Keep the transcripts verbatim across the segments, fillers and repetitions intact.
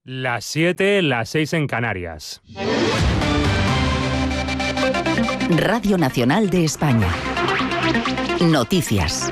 Las siete, las seis en Canarias. Radio Nacional de España. Noticias.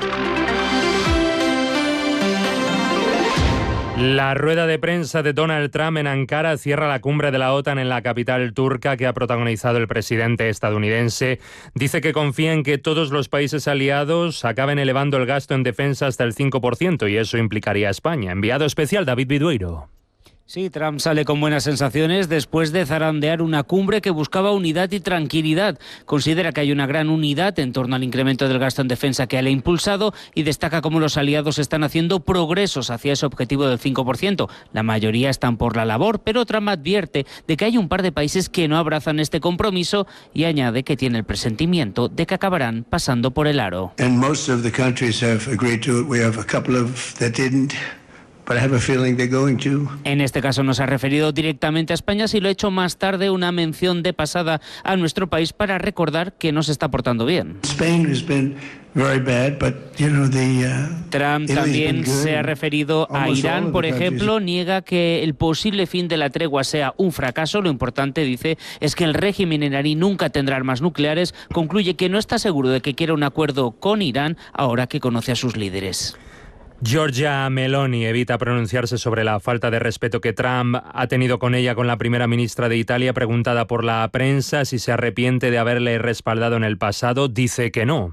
La rueda de prensa de Donald Trump en Ankara cierra la cumbre de la OTAN en la capital turca que ha protagonizado el presidente estadounidense. Dice que confía en que todos los países aliados acaben elevando el gasto en defensa hasta el cinco por ciento y eso implicaría a España. Enviado especial David Vidueiro. Sí, Trump sale con buenas sensaciones después de zarandear una cumbre que buscaba unidad y tranquilidad. Considera que hay una gran unidad en torno al incremento del gasto en defensa que él ha impulsado y destaca cómo los aliados están haciendo progresos hacia ese objetivo del cinco por ciento. La mayoría están por la labor, pero Trump advierte de que hay un par de países que no abrazan este compromiso y añade que tiene el presentimiento de que acabarán pasando por el aro. And most of the countries have agreed to it. We have a couple of that didn't. But I have a feeling they're going to. En este caso no se ha referido directamente a España, sí lo ha hecho más tarde una mención de pasada a nuestro país para recordar que no se está portando bien. Spain has been very bad, but you know the uh, Trump también se ha referido a Irán, por ejemplo, niega que el posible fin de la tregua sea un fracaso. Lo importante, dice, es que el régimen iraní nunca tendrá armas nucleares. Concluye que no está seguro de que quiera un acuerdo con Irán ahora que conoce a sus líderes. Giorgia Meloni evita pronunciarse sobre la falta de respeto que Trump ha tenido con ella, con la primera ministra de Italia. Preguntada por la prensa si se arrepiente de haberle respaldado en el pasado, dice que no.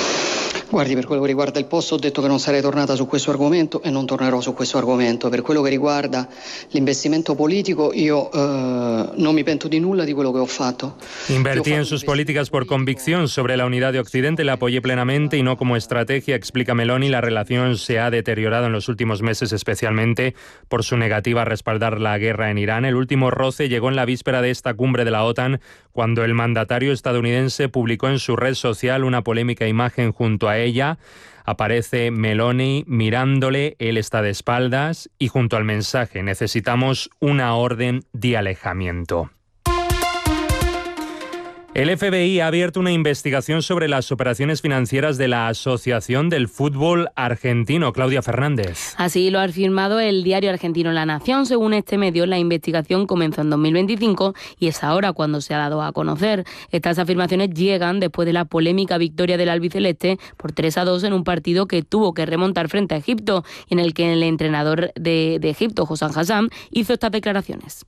Guardi, per quello che riguarda il posto ho detto che non sarei tornata su questo argomento e non tornerò su questo argomento. Per quello che riguarda l'investimento politico io eh, non mi pento di nulla di quello che ho fatto. Invertí en sus políticas por convicción sobre la unidad de Occidente, la apoyé plenamente y no como estrategia, explica Meloni. La relación se ha deteriorado en los últimos meses, especialmente por su negativa a respaldar la guerra en Irán. El último roce llegó en la víspera de esta cumbre de la OTAN, cuando el mandatario estadounidense publicó en su red social una polémica imagen junto a ella. Aparece Meloni mirándole, él está de espaldas y junto al mensaje: necesitamos una orden de alejamiento. El F B I ha abierto una investigación sobre las operaciones financieras de la Asociación del Fútbol Argentino. Claudia Fernández. Así lo ha afirmado el diario argentino La Nación. Según este medio, la investigación comenzó en dos mil veinticinco y es ahora cuando se ha dado a conocer. Estas afirmaciones llegan después de la polémica victoria del albiceleste por tres a dos en un partido que tuvo que remontar frente a Egipto, en el que el entrenador de, de Egipto, Hossam Hassam, hizo estas declaraciones.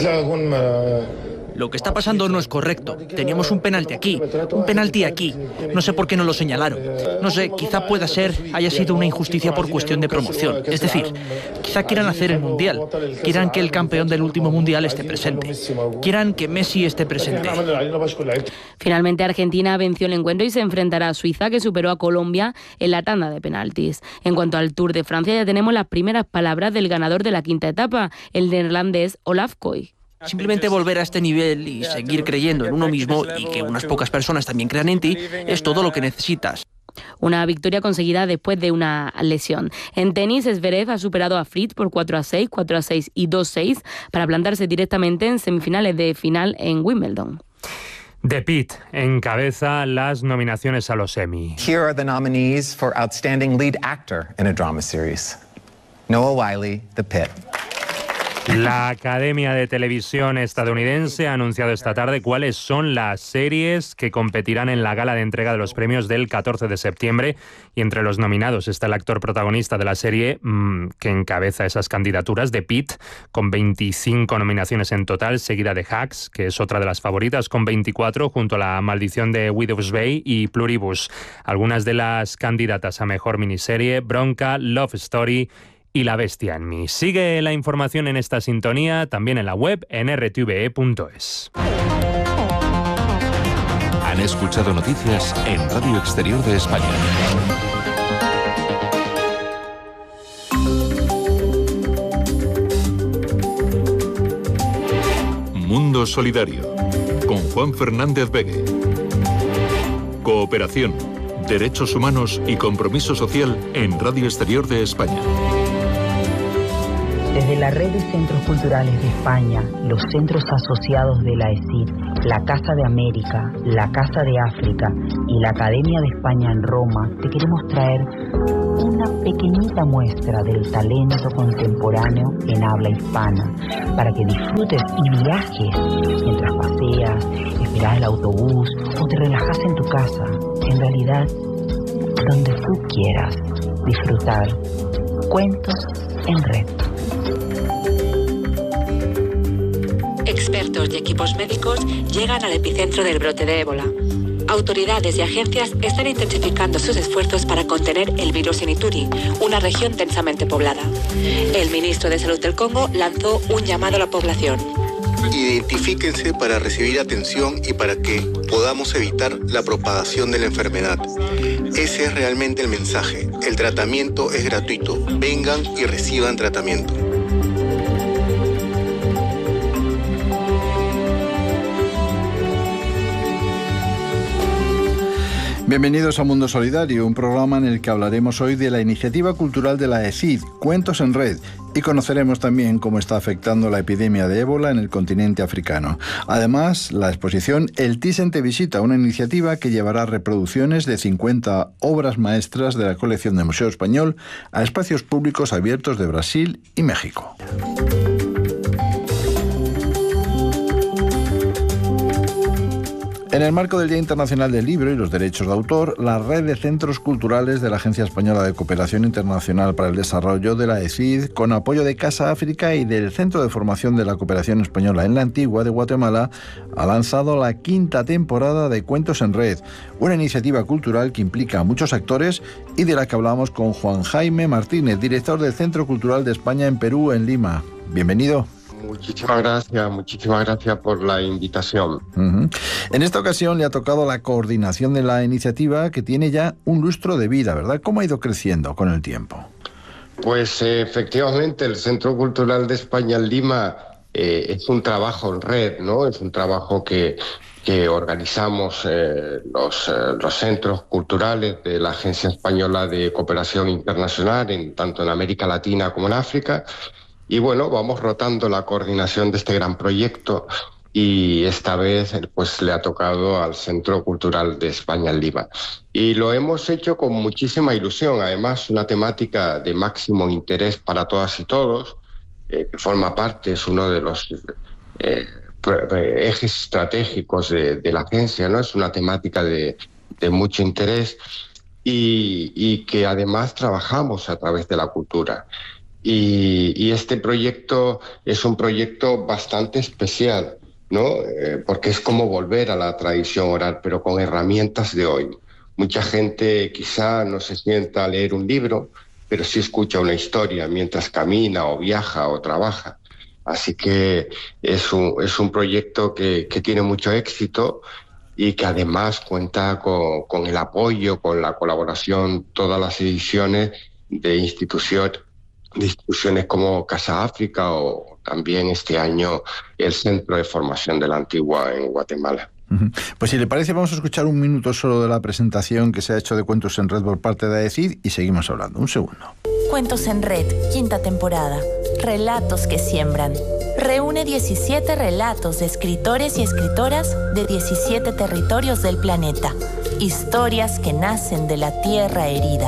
Lo que está pasando no es correcto. Teníamos un penalti aquí, un penalti aquí. No sé por qué no lo señalaron. No sé, quizá pueda ser, haya sido una injusticia por cuestión de promoción. Es decir, quizá quieran hacer el Mundial, quieran que el campeón del último Mundial esté presente, quieran que Messi esté presente. Finalmente, Argentina venció el encuentro y se enfrentará a Suiza, que superó a Colombia en la tanda de penaltis. En cuanto al Tour de Francia, ya tenemos las primeras palabras del ganador de la quinta etapa, el neerlandés Olaf Koy. Simplemente volver a este nivel y seguir creyendo en uno mismo y que unas pocas personas también crean en ti es todo lo que necesitas. Una victoria conseguida después de una lesión. En tenis, Zverev ha superado a Fritz por cuatro a seis, cuatro a seis y dos a seis para plantarse directamente en semifinales de final en Wimbledon. The Pitt encabeza las nominaciones a los Emmy. Here are the nominees for Outstanding Lead Actor in a Drama Series. Noah Wyle, The Pitt. La Academia de Televisión estadounidense ha anunciado esta tarde cuáles son las series que competirán en la gala de entrega de los premios del catorce de septiembre, y entre los nominados está el actor protagonista de la serie mmm, que encabeza esas candidaturas, The Pitt, con veinticinco nominaciones en total, seguida de Hacks, que es otra de las favoritas, con veinticuatro, junto a La Maldición de Widow's Bay y Pluribus. Algunas de las candidatas a mejor miniserie: Bronca, Love Story y La Bestia en mí. Sigue la información en esta sintonía, también en la web en r t v e punto es. Han escuchado noticias en Radio Exterior de España. Mundo Solidario, con Juan Fernández Begue. Cooperación, derechos humanos y compromiso social en Radio Exterior de España. Desde la Red de Centros Culturales de España, los centros asociados de la E S I D, la Casa de América, la Casa de África y la Academia de España en Roma, te queremos traer una pequeñita muestra del talento contemporáneo en habla hispana, para que disfrutes y viajes mientras paseas, esperas el autobús o te relajas en tu casa. En realidad, donde tú quieras disfrutar. Cuentos en Red. Expertos y equipos médicos llegan al epicentro del brote de ébola. Autoridades y agencias están intensificando sus esfuerzos para contener el virus en Ituri, una región densamente poblada. El ministro de Salud del Congo lanzó un llamado a la población. Identifíquense para recibir atención y para que podamos evitar la propagación de la enfermedad. Ese es realmente el mensaje. El tratamiento es gratuito. Vengan y reciban tratamiento. Bienvenidos a Mundo Solidario, un programa en el que hablaremos hoy de la iniciativa cultural de la E S I D, Cuentos en Red, y conoceremos también cómo está afectando la epidemia de ébola en el continente africano. Además, la exposición El Thyssen te visita, una iniciativa que llevará reproducciones de cincuenta obras maestras de la colección del Museo Español a espacios públicos abiertos de Brasil y México. En el marco del Día Internacional del Libro y los Derechos de Autor, la Red de Centros Culturales de la Agencia Española de Cooperación Internacional para el Desarrollo de la E S I D, con apoyo de Casa África y del Centro de Formación de la Cooperación Española en la Antigua de Guatemala, ha lanzado la quinta temporada de Cuentos en Red, una iniciativa cultural que implica a muchos actores y de la que hablamos con Juan Jaime Martínez, director del Centro Cultural de España en Perú, en Lima. Bienvenido. Muchísimas gracias, muchísimas gracias por la invitación. Uh-huh. En esta ocasión le ha tocado la coordinación de la iniciativa, que tiene ya un lustro de vida, ¿verdad? ¿Cómo ha ido creciendo con el tiempo? Pues eh, efectivamente el Centro Cultural de España en Lima eh, es un trabajo en red, ¿no? Es un trabajo que, que organizamos eh, los, eh, los centros culturales de la Agencia Española de Cooperación Internacional, en, tanto en América Latina como en África. Y bueno, vamos rotando la coordinación de este gran proyecto y esta vez pues le ha tocado al Centro Cultural de España en Lima. Y lo hemos hecho con muchísima ilusión, además una temática de máximo interés para todas y todos, eh, que forma parte, es uno de los eh, ejes estratégicos de, de la agencia, ¿no? Es una temática de, de mucho interés y, y que además trabajamos a través de la cultura. Y, y este proyecto es un proyecto bastante especial, ¿no? Eh, porque es como volver a la tradición oral, pero con herramientas de hoy. Mucha gente quizá no se sienta a leer un libro, pero sí escucha una historia mientras camina o viaja o trabaja. Así que es un, es un proyecto que, que tiene mucho éxito y que además cuenta con, con el apoyo, con la colaboración, todas las ediciones de instituciones de instituciones como Casa África o también este año el Centro de Formación de la Antigua en Guatemala. Uh-huh. Pues si le parece, vamos a escuchar un minuto solo de la presentación que se ha hecho de Cuentos en Red por parte de A E S I D y seguimos hablando. Un segundo. Cuentos en Red, quinta temporada. Relatos que siembran. Reúne diecisiete relatos de escritores y escritoras de diecisiete territorios del planeta. Historias que nacen de la tierra herida.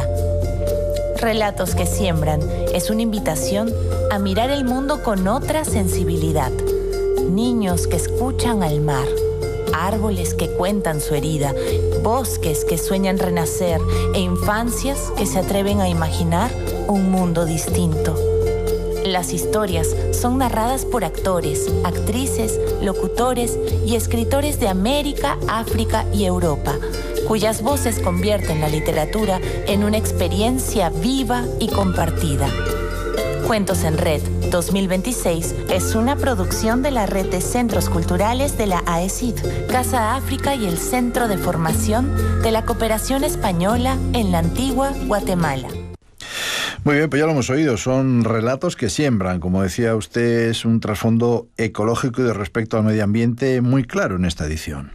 Relatos que siembran es una invitación a mirar el mundo con otra sensibilidad. Niños que escuchan al mar, árboles que cuentan su herida, bosques que sueñan renacer e infancias que se atreven a imaginar un mundo distinto. Las historias son narradas por actores, actrices, locutores y escritores de América, África y Europa, cuyas voces convierten la literatura en una experiencia viva y compartida. Cuentos en Red dos mil veintiséis es una producción de la Red de Centros Culturales de la A E S I D, Casa África y el Centro de Formación de la Cooperación Española en la Antigua Guatemala. Muy bien, pues ya lo hemos oído, son relatos que siembran. Como decía usted, es un trasfondo ecológico y de respecto al medio ambiente muy claro en esta edición.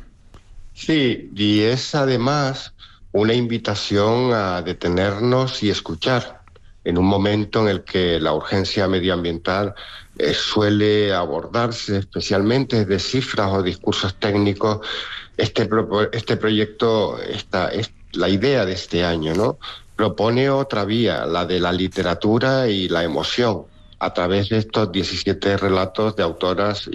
Sí, y es además una invitación a detenernos y escuchar. en un momento en el que la urgencia medioambiental eh, suele abordarse especialmente desde cifras o discursos técnicos. Este, pro, este proyecto, esta, es la idea de este año, ¿no? Propone otra vía, la de la literatura y la emoción, a través de estos diecisiete relatos de autoras